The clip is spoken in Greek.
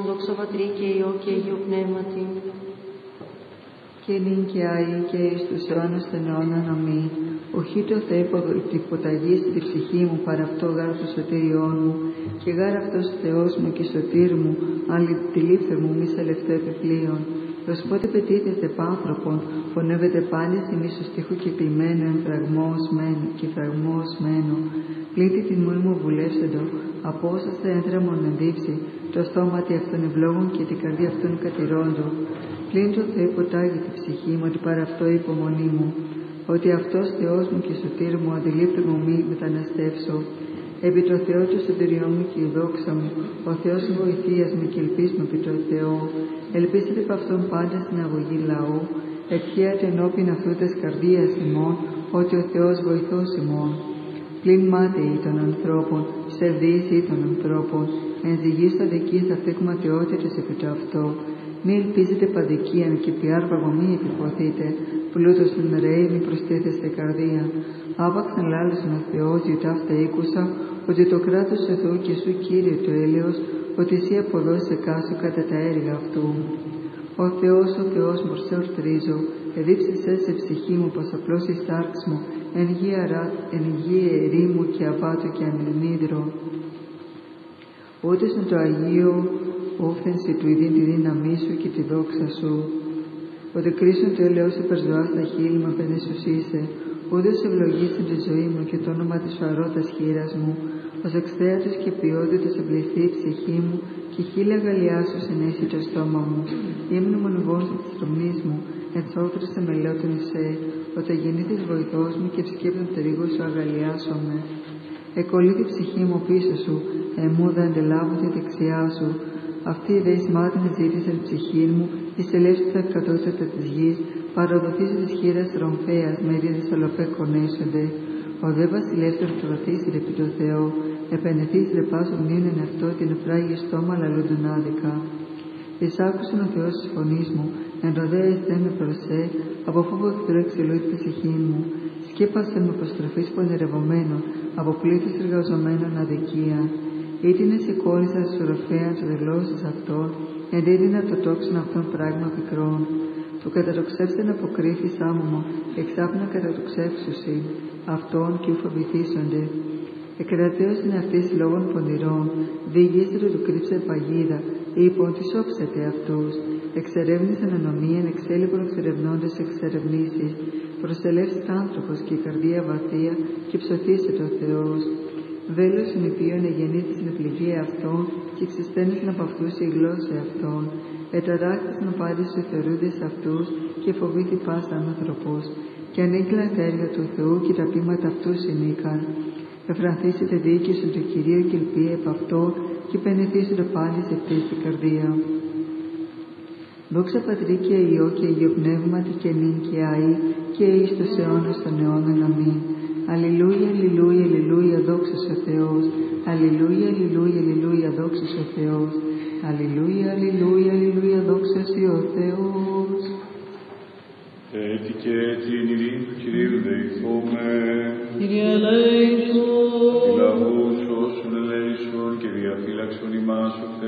δόξα Πατρί και Υιό και Αγίου Πνεύματι. Και νυν και αεί και εις τους αιώνας των αιώνων. Αμήν. Οχι το Θεέ υποταγής τη ψυχή μου, παρά αυτό γάρ το σωτήριόν μου, και γάρ αυτός Θεός μου και σωτήρ μου, άλλη τη λήφθε μου μη σε λευτό επιπλέον. Προς πότε πετίθεστε πάνθρωπον, φωνεύετε πάλι στη μίσου στίχου και κλειμένο εν φραγμός μένω. Πλήτη την μοή μου βουλεύσεντο, απόσαστε έντραμον εντύψει, το στόματι αυτών ευλόγων και την καρδία αυτών κατηρώντο. Πλην το Θεέ ποτάγει τη ψυχή μου, ότι παρά αυτό η υπομονή μου, ότι αυτός Θεός μου και σωτήρ μου, αντιλήφθη μου μη μεταναστεύσω. Επί το Θεό του σωτηριό μου και η δόξα μου, ο Θεός βοηθείας μου και ελπίσμου επί το Θεό. Ελπίσετε επ' αυτόν πάντα στην αγωγή λαού, ευχαίρετε ενώπιν αυτού της καρδίας ημών, ότι ο Θεός βοηθός ημών. Πλην μάταιοι των ανθρώπων, ψευδείς ή των ανθρώπων, εν ζυγής το αδικείς αυτεκματαιότητες επί το αυτό. Μη ελπίζετε παδικίαν και πιάρπαγο μη επιποθείτε, πλούτος των ρέι μη προστίθεστε καρδία. Άπαξαν λάλησον ο Θεός, διότι αυτά ήκουσα, ότι το κράτος του Θεού και σου Κύριε το έλεος, ότι εσύ αποδώσεις εκάσου κατά τα έργα αυτού. Ο Θεός μου σε ορθρίζω, εδίψησέ σε ψυχή μου, πως απλώς η στάρξ μου, εν γη ερήμου και αβάτου και ανελνίδρο. Ούτε στον το Αγίο όφθενση του ειδήν τη δύναμή σου και τη δόξα σου. Ότι κρίσουν το έλεος υπερζωά στα χείλη μου απέναντι είσαι, ούτε ευλογήσει τη ζωή μου και το όνομα της φαρώτας χείρας μου, ως εξθέατος και ποιότητος ευληθεί η ψυχή μου και χείλη αγαλιά σου συνέσει το στόμα μου. Ήμουν μονογόνος της τρομής μου, ενθόκρισε με λέω τον Ισέ, ότι γεννήθης βοηθός μου και σκέπτον τερίγω σου αγαλιάσομαι. Εκολεί τη ψυχή μου πίσω σου, εμού δεν αντελάβω τη δεξιά σου. Αυτή η δέης μάτιν ζήτησε την ψυχή μου, εισελεύσει τα εκατότητα της γης, παραδοθήσει της χείρας τρομφέας, με ρίδες αλοπέ κονέσονται. Ο δε βασιλεύς ορθωθήσει επί το Θεό, επενεθείς δε πάσο μνήν εν αυτό την φράγει στόμα λαλούντουν άδικα. Εισάκουσαν ο Θεός της φωνής μου, εν ροδέεστε με προσέ, από φόβο εχθρού εξελούει τη ψυχή μου. Σκέπασε με αποστροφής πονηρευωμένων, από πλήθος εργαζομένων αδικία. Ήτινε σηκώνησα στους οροφέας δελώσεις αυτών, εν έδινα το τόξον αυτών πράγμα πικρών. Το κατατοξεύσεν αποκρύφης άμωμο, εξάπνα κατατοξεύσουσι, αυτών και ουφοβηθήσονται. Εκρατέωσιν αυτής λόγων πονηρών, διηγήστερο του κρύψε παγίδα, είπον τι όψετε αυτούς. Εξερεύνησαν ανομίαν, εξέλιπον εξερευνώντες εξερευνήσεις. Προσελεύσει άνθρωπος και η καρδία βαθία και ψωθήσε το Θεός. Βέλος συνηπίων εγεννήθη στην πληγή αυτών και εξιστένησαν από αυτούς η γλώσσα αυτών. Εταράχθησαν πάντες τους εθερούδες αυτούς και φοβήθη πάσα άνθρωπος. Και ανήγγυλαν τα έργα του Θεού και τα πείματα αυτού συνήκαν. Εφρανθήσετε διοίκησον του Κυρίου και ελπία επ' αυτό και πενεθήσετε πάλι σε αυτή την καρδία. Δόξα Πατρί και Υιό και Αγίο Πνεύματι και νυν και αεί και εις τους αιώνας των αιώνων. Αμήν. Αλληλούια, αλληλούια, αλληλούια, δόξα ο Θεός. Αλληλούια, αλληλούια, αλληλούια, δόξα ο Θεός. Αλληλούια, αλληλούια, αλληλούια, δόξα ο Θεός. Έτσι και έτσι η ειρήνη του Κυρίου δεηθούμε. Κύριε ελέησον. Λαούς όσων ελέησον και διαφύλαξον ημάς ο Θεός.